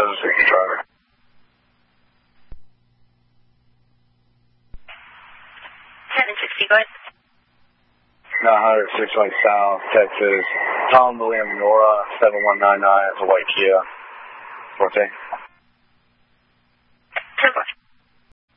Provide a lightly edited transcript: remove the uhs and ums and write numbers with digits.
760 driver. 760, go ahead. 900, 6 Lake South, Texas. Tom William Nora, 7199. It's a white Kia. 14. 10-4.